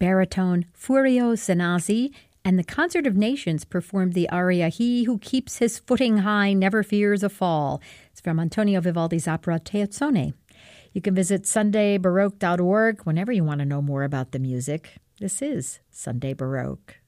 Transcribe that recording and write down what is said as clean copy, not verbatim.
baritone Furio Sanazzi and the Concert of Nations performed the aria He Who Keeps His Footing High Never Fears a Fall. It's from Antonio Vivaldi's opera Teozzone. You can visit sundaybaroque.org whenever you want to know more about the music. This is Sunday Baroque.